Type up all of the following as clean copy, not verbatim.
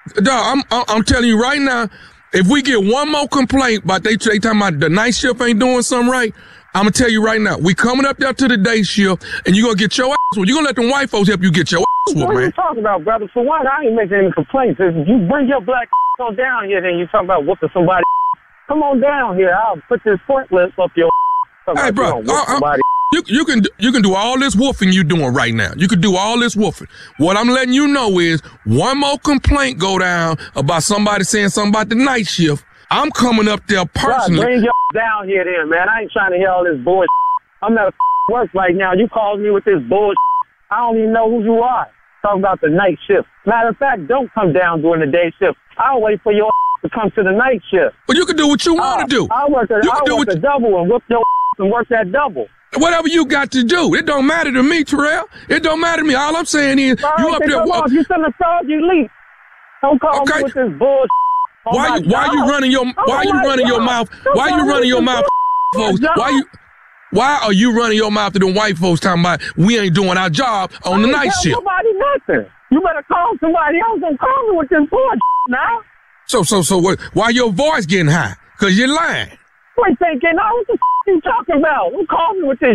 Dog, I'm telling you right now, if we get one more complaint about they talking about the night shift ain't doing something right, I'm gonna tell you right now, we coming up there to the day shift, and you gonna get your ass whooped. You gonna let them white folks help you get your ass whooped, man. What are you talking about, brother? For one, I ain't making any complaints. If you bring your black on down here, then you talking about whooping somebody. Come on down here. I'll put this forklift up your. Hey, bro, you can do all this woofing you doing right now. You can do all this woofing. What I'm letting you know is one more complaint go down about somebody saying something about the night shift. I'm coming up there personally. Bring your down here then, man. I ain't trying to hear all this bullshit. I'm at work right now. You called me with this bullshit. I don't even know who you are. Talking about the night shift. Matter of fact, don't come down during the day shift. I'll wait for your to come to the night shift. But you can do what you want to do. I'll work a double and whip your and work that double. Whatever you got to do. It don't matter to me, Terrell. It don't matter to me. All I'm saying is, you up there. You shouldn't have told you leave. Don't call me with this bullshit. Why you running your mouth? Why you running your mouth, folks? Why are you running your mouth to them white folks talking about we ain't doing our job on the night shift? Nobody nothing. You better call somebody else and call me with this bullshit now. So what? Why your voice getting high? Cause you're lying. Wait, thinking, what the you talking about? Who called me with this?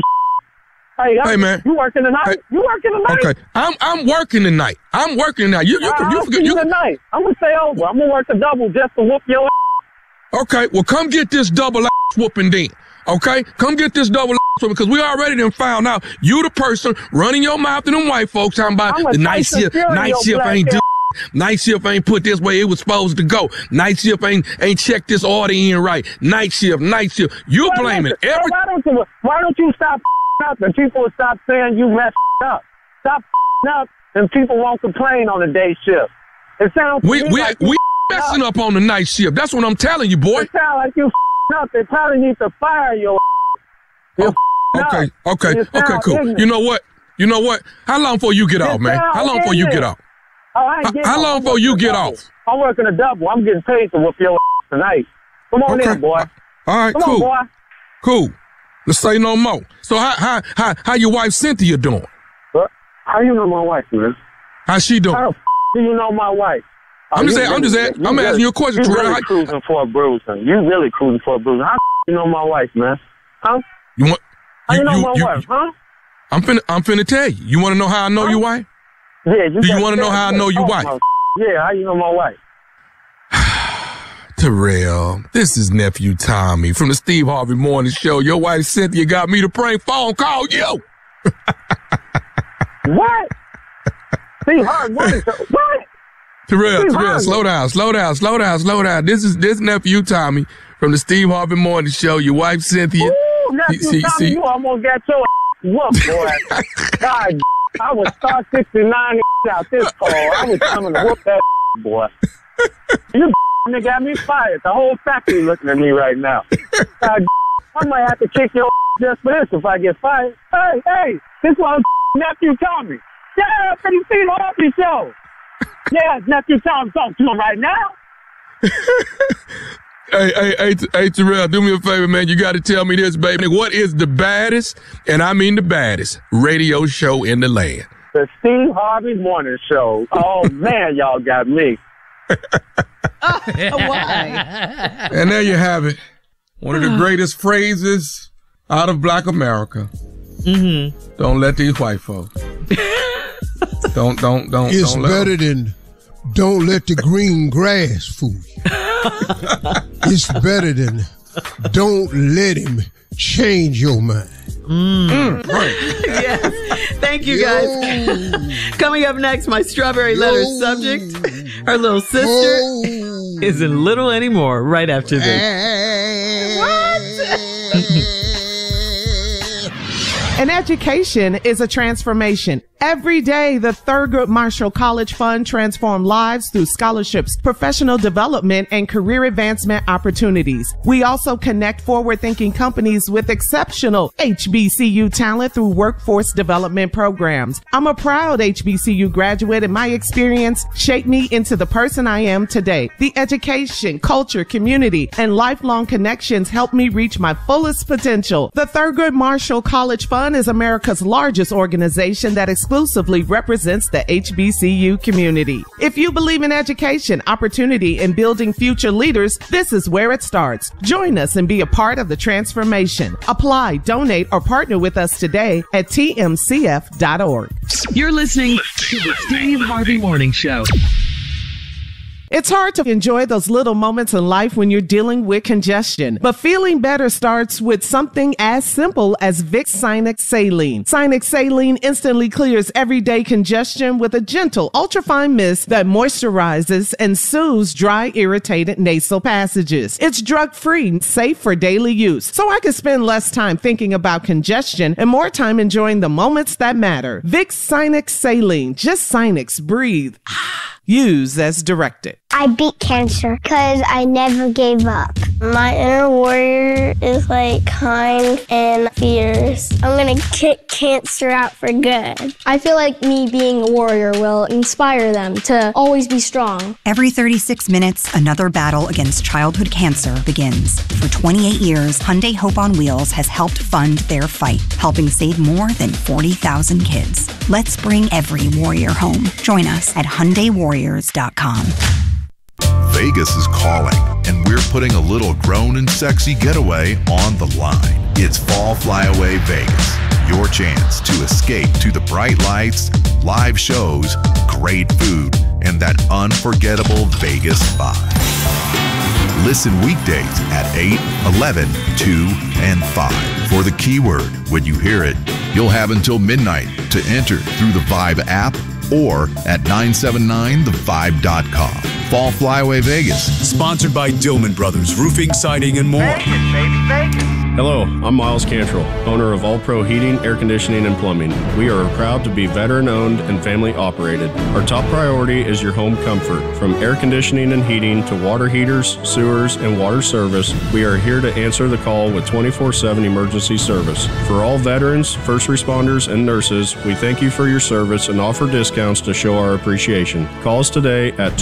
Hey, man, you working tonight? Hey, you working tonight? Okay, I'm working tonight. I'm working tonight. You forget tonight. I'm gonna stay over. I'm gonna work a double just to whoop your ass. Okay, well come get this double ass whooping then. Okay, come get this double ass whooping because we already done found out you the person running your mouth to them white folks talking about the night shift. Night shift ain't do. Night shift ain't put this way it was supposed to go. Night shift ain't checked this order in right. Night shift. You blaming everything. Why don't you stop up and people stop saying you messed up? Stop up and people won't complain on the day shift. It sounds we messing up on the night shift. That's what I'm telling you, boy. It sounds like you up. They probably need to fire your. Okay, cool. Ignorant. You know what? How long before you get off, man? How long before you get off? How long before you get off? I'm working a double. I'm getting paid to whoop your tonight. Come on in, boy. All right, Come on, boy. Cool. Let's say no more. So how your wife Cynthia doing? What? How you know my wife, man? How's she doing? How the do you know my wife? I'm asking you a question. You really cruising for a bruising. You really cruising for a bruising. How you know my wife, man? Huh? How you know my wife, huh? I'm finna tell you. You want to know how I know your wife? Yeah. Do you want to know how I know your wife? Yeah, how you know my wife? Terrell, this is nephew Tommy from the Steve Harvey Morning Show. Your wife Cynthia got me to prank phone call you. What? Steve Harvey Morning Show? What? Terrell, slow down. This nephew Tommy from the Steve Harvey Morning Show. Your wife Cynthia. Ooh, nephew Tommy, you almost got your whooped, boy. God, I was star 69 out this call. I was coming to whoop that boy. You got me fired. The whole factory looking at me right now. I might have to kick your just for this if I get fired. Hey, this was nephew Tommy. Yeah, from the Steve Harvey Show. Yeah, nephew Tommy talking to him right now. Hey, Terrell, do me a favor, man. You got to tell me this, baby. What is the baddest, and I mean the baddest, radio show in the land? The Steve Harvey Morning Show. Oh, man, y'all got me. Why? And there you have it. One of the greatest phrases out of Black America. Mm-hmm. Don't let these white folks. Don't. It's better than don't let the green grass fool you. It's better than don't let him change your mind. Right. Yes. Thank you, guys. Coming up next, my strawberry letter subject, her little sister, isn't little anymore. Right after this. What? An education is a transformation. Every day, the Thurgood Marshall College Fund transforms lives through scholarships, professional development, and career advancement opportunities. We also connect forward-thinking companies with exceptional HBCU talent through workforce development programs. I'm a proud HBCU graduate, and my experience shaped me into the person I am today. The education, culture, community, and lifelong connections helped me reach my fullest potential. The Thurgood Marshall College Fund is America's largest organization that exclusively represents the HBCU community. If you believe in education, opportunity, and building future leaders, this is where it starts. Join us and be a part of the transformation. Apply, donate, or partner with us today at tmcf.org. You're listening to the Steve Harvey Morning Show. It's hard to enjoy those little moments in life when you're dealing with congestion, but feeling better starts with something as simple as Vicks Sinex Saline. Sinex Saline instantly clears everyday congestion with a gentle, ultrafine mist that moisturizes and soothes dry, irritated nasal passages. It's drug-free, safe for daily use, so I can spend less time thinking about congestion and more time enjoying the moments that matter. Vicks Sinex Saline. Just Sinex. Breathe. Use as directed. I beat cancer because I never gave up. My inner warrior is like kind and fierce. I'm going to kick cancer out for good. I feel like me being a warrior will inspire them to always be strong. Every 36 minutes, another battle against childhood cancer begins. For 28 years, Hyundai Hope on Wheels has helped fund their fight, helping save more than 40,000 kids. Let's bring every warrior home. Join us at HyundaiWarriors.com. Vegas is calling, and we're putting a little grown and sexy getaway on the line. It's Fall Flyaway Vegas, your chance to escape to the bright lights, live shows, great food, and that unforgettable Vegas vibe. Listen weekdays at 8, 11, 2, and 5 for the keyword. When you hear it, you'll have until midnight to enter through the Vibe app or at 979thevibe.com. Fall Flyaway Vegas. Sponsored by Dillman Brothers Roofing, Siding, and more. Vegas, baby, Vegas. Hello, I'm Miles Cantrell, owner of All Pro Heating, Air Conditioning, and Plumbing. We are proud to be veteran-owned and family-operated. Our top priority is your home comfort. From air conditioning and heating to water heaters, sewers, and water service, we are here to answer the call with 24/7 emergency service. For all veterans, first responders, and nurses, we thank you for your service and offer discounts to show our appreciation. Call us today at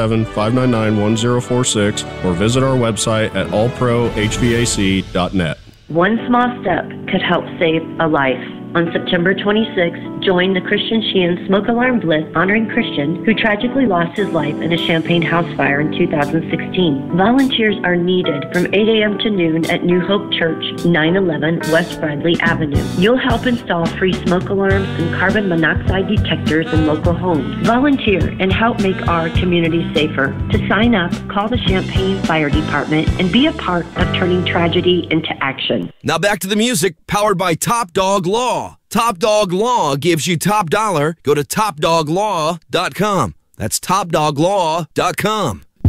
217-599-1046 or visit our website at allprohvac.net. One small step could help save a life. On September 26th, join the Christian Sheehan Smoke Alarm Blitz honoring Christian, who tragically lost his life in a Champaign house fire in 2016. Volunteers are needed from 8 a.m. to noon at New Hope Church, 911 West Bradley Avenue. You'll help install free smoke alarms and carbon monoxide detectors in local homes. Volunteer and help make our community safer. To sign up, call the Champaign Fire Department and be a part of turning tragedy into action. Now back to the music, powered by Top Dog Law. Top Dog Law gives you top dollar. Go to TopDogLaw.com. That's TopDogLaw.com.